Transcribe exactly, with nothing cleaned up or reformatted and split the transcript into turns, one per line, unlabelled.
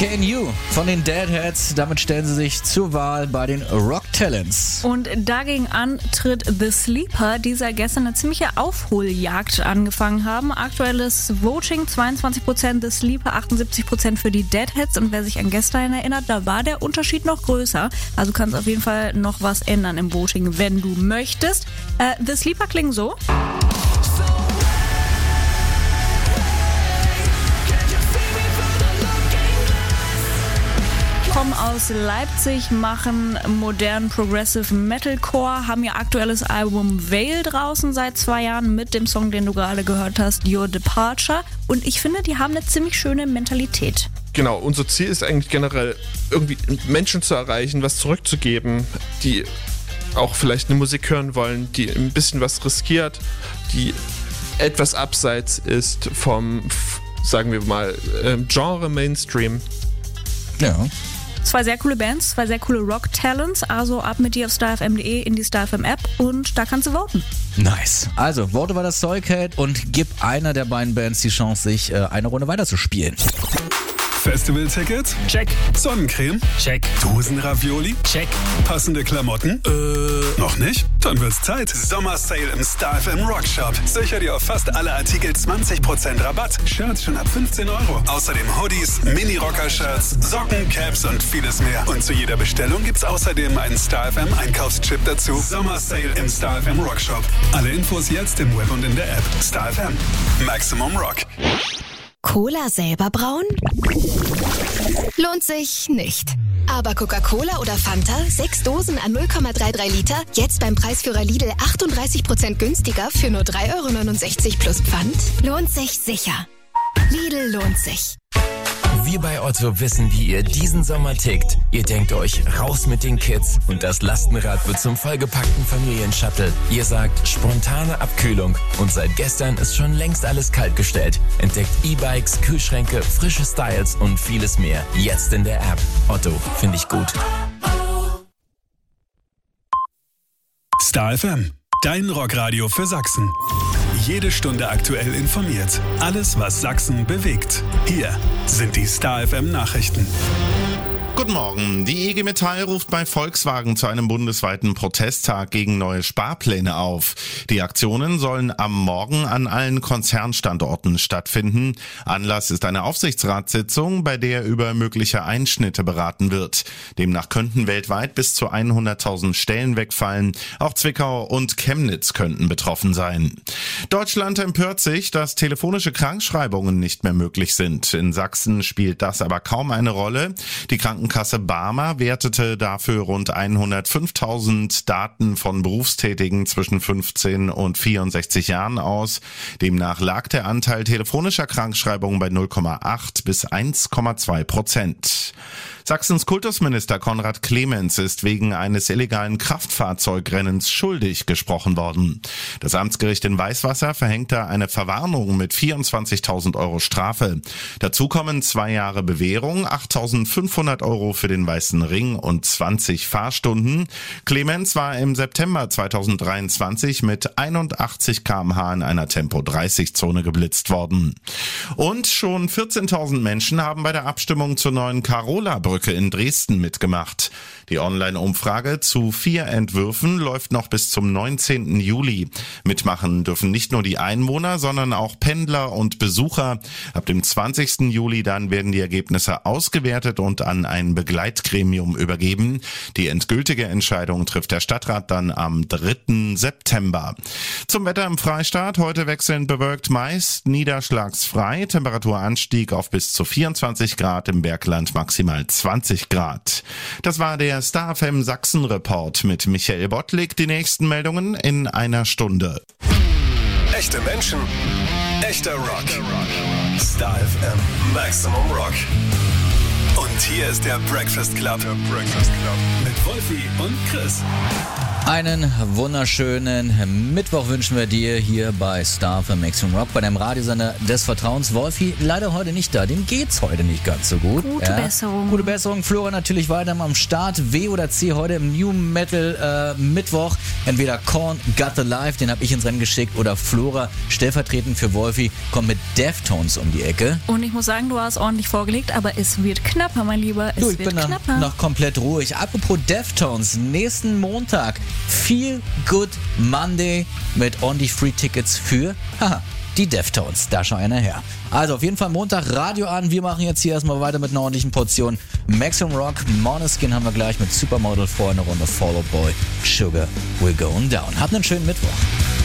Can You von den Deadheads. Damit stellen sie sich zur Wahl bei den Rock Talents.
Und dagegen an tritt The Sleeper, die seit gestern eine ziemliche Aufholjagd angefangen haben. Aktuelles Voting zweiundzwanzig Prozent The Sleeper, achtundsiebzig Prozent für die Deadheads. Und wer sich an gestern erinnert, da war der Unterschied noch größer. Also kannst auf jeden Fall noch was ändern im Voting, wenn du möchtest. Äh, The Sleeper klingen so. Kommen aus Leipzig, machen modernen Progressive Metalcore, haben ihr aktuelles Album Veil draußen seit zwei Jahren mit dem Song, den du gerade gehört hast, Your Departure. Und ich finde, die haben eine ziemlich schöne Mentalität.
Genau, unser Ziel ist eigentlich generell, irgendwie Menschen zu erreichen, was zurückzugeben, die auch vielleicht eine Musik hören wollen, die ein bisschen was riskiert, die etwas abseits ist vom, sagen wir mal, Genre Mainstream.
Ja.
Zwei sehr coole Bands, zwei sehr coole Rock-Talents, also ab mit dir auf starfm punkt de in die StarFM-App und da kannst du voten.
Nice. Also, vote, was das Zeug hält und gib einer der beiden Bands die Chance, sich äh, eine Runde weiterzuspielen.
Festival-Ticket?
Check.
Sonnencreme?
Check.
Dosenravioli?
Check.
Passende Klamotten?
Äh.
Noch nicht? Dann wird's Zeit. Sommersale im StarFM Rockshop. Sicher dir auf fast alle Artikel zwanzig Prozent Rabatt. Shirts schon ab fünfzehn Euro. Außerdem Hoodies, Mini-Rocker-Shirts, Socken, Caps und vieles mehr. Und zu jeder Bestellung gibt's außerdem einen StarFM Einkaufschip dazu. Sommersale im StarFM Rockshop. Alle Infos jetzt im Web und in der App. StarFM. Maximum Rock.
Cola selber brauen? Lohnt sich nicht. Aber Coca-Cola oder Fanta, sechs Dosen an null Komma dreiunddreißig Liter, jetzt beim Preisführer Lidl achtunddreißig Prozent günstiger für nur drei Euro neunundsechzig plus Pfand? Lohnt sich sicher. Lidl lohnt sich.
Wir bei Otto wissen, wie ihr diesen Sommer tickt. Ihr denkt euch, raus mit den Kids und das Lastenrad wird zum vollgepackten Familienshuttle. Ihr sagt, spontane Abkühlung und seit gestern ist schon längst alles kaltgestellt. Entdeckt E-Bikes, Kühlschränke, frische Styles und vieles mehr. Jetzt in der App. Otto, finde ich gut.
StarFM, dein Rockradio für Sachsen. Jede Stunde aktuell informiert. Alles, was Sachsen bewegt. Hier sind die StarFM-Nachrichten.
Guten Morgen. Die I G Metall ruft bei Volkswagen zu einem bundesweiten Protesttag gegen neue Sparpläne auf. Die Aktionen sollen am Morgen an allen Konzernstandorten stattfinden. Anlass ist eine Aufsichtsratssitzung, bei der über mögliche Einschnitte beraten wird. Demnach könnten weltweit bis zu hunderttausend Stellen wegfallen. Auch Zwickau und Chemnitz könnten betroffen sein. Deutschland empört sich, dass telefonische Krankschreibungen nicht mehr möglich sind. In Sachsen spielt das aber kaum eine Rolle. Die Krankenkasse Barmer wertete dafür rund hundertfünftausend Daten von Berufstätigen zwischen fünfzehn und vierundsechzig Jahren aus. Demnach lag der Anteil telefonischer Krankschreibungen bei null Komma acht bis eins Komma zwei Prozent. Sachsens Kultusminister Konrad Clemens ist wegen eines illegalen Kraftfahrzeugrennens schuldig gesprochen worden. Das Amtsgericht in Weißwasser verhängte eine Verwarnung mit vierundzwanzigtausend Euro Strafe. Dazu kommen zwei Jahre Bewährung, achttausendfünfhundert Euro für den Weißen Ring und zwanzig Fahrstunden. Clemens war im September zweitausenddreiundzwanzig mit einundachtzig Kilometer pro Stunde in einer Tempo dreißig Zone geblitzt worden. Und schon vierzehntausend Menschen haben bei der Abstimmung zur neuen Carola-Brücke in Dresden mitgemacht. Die Online-Umfrage zu vier Entwürfen läuft noch bis zum neunzehnten Juli. Mitmachen dürfen nicht nur die Einwohner, sondern auch Pendler und Besucher. Ab dem zwanzigsten Juli dann werden die Ergebnisse ausgewertet und an ein Begleitgremium übergeben. Die endgültige Entscheidung trifft der Stadtrat dann am dritten September. Zum Wetter im Freistaat. Heute wechselnd bewölkt, meist niederschlagsfrei. Temperaturanstieg auf bis zu vierundzwanzig Grad, im Bergland maximal zwanzig Grad. Das war der StarFM Sachsen Report mit Michael Bottlik. Die nächsten Meldungen in einer Stunde.
Echte Menschen, echter Rock. StarFM Maximum Rock. Und hier ist der Breakfast Club. Der Breakfast Club. Mit Wolfi und Chris.
Einen wunderschönen Mittwoch wünschen wir dir hier bei Star F M Maximum Rock, bei deinem Radiosender des Vertrauens. Wolfi, leider heute nicht da, dem geht's heute nicht ganz so gut.
Gute ja. Besserung.
Gute Besserung. Flora natürlich weiter am Start. W oder C heute im New Metal äh, Mittwoch. Entweder Korn, Got the Life, den habe ich ins Rennen geschickt, oder Flora, stellvertretend für Wolfi, kommt mit Deftones um die Ecke.
Und ich muss sagen, du hast ordentlich vorgelegt, aber es wird knapper, mein Lieber. Es
du, ich
wird
bin
knapper.
Noch, noch komplett ruhig. Apropos Deftones, nächsten Montag Feel Good Monday mit ordentlich Free Tickets für haha, die Deftones. Da schau einer her. Also auf jeden Fall Montag Radio an. Wir machen jetzt hier erstmal weiter mit einer ordentlichen Portion Maximum Rock. Måneskin haben wir gleich mit Supermodel vor, eine Runde Fall Out Boy. Sugar, we're going down. Habt einen schönen Mittwoch.